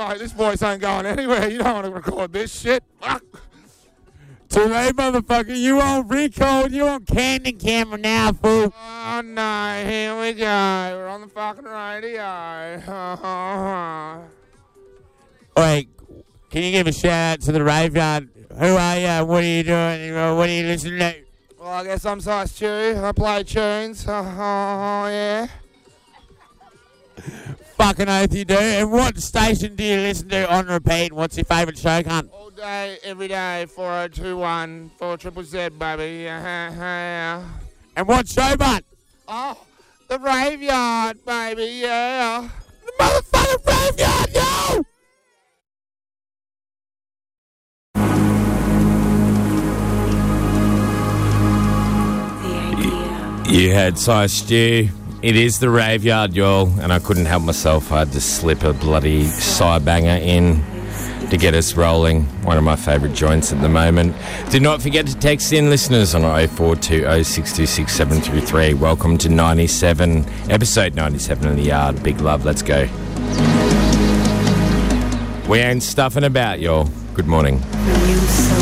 Mate, this voice ain't going anywhere. You don't want to record this shit. Fuck. Too late, motherfucker. You on record. You on candid camera now, fool. Oh, no. Here we go. We're on the fucking radio. Wait, can you give a shout out to the Raveyard? Who are you? What are you doing? What are you listening to? Well, I guess I'm Size Chew. I play tunes. Yeah. Fucking oath you do. And what station do you listen to on repeat? What's your favourite show, cunt? All day, every day, 4021, 4ZZZ, baby. And what show, bud? Oh, the Raveyard, baby, yeah. The motherfucking Raveyard, yo! You had Size Stew. It is the Raveyard, y'all, and I couldn't help myself. I had to slip a bloody side banger in to get us rolling. One of my favourite joints at the moment. Do not forget to text in, listeners, on 0420 626 733. Welcome to 97, episode 97 of The Yard. Big love, let's go. We ain't stuffing about, y'all. Good morning. You so